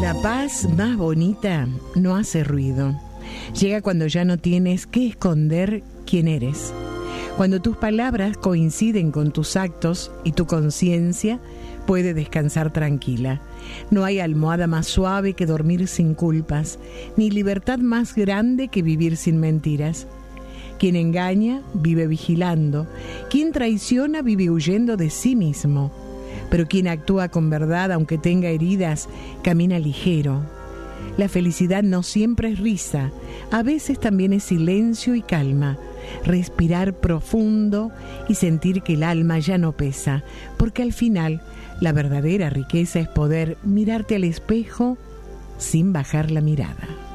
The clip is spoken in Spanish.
La paz más bonita no hace ruido. Llega cuando ya no tienes que esconder quién eres. Cuando tus palabras coinciden con tus actos y tu conciencia puede descansar tranquila. No hay almohada más suave que dormir sin culpas, ni libertad más grande que vivir sin mentiras. Quien engaña vive vigilando, quien traiciona vive huyendo de sí mismo. Pero quien actúa con verdad, aunque tenga heridas, camina ligero. La felicidad no siempre es risa, a veces también es silencio y calma. Respirar profundo y sentir que el alma ya no pesa, porque al final la verdadera riqueza es poder mirarte al espejo sin bajar la mirada.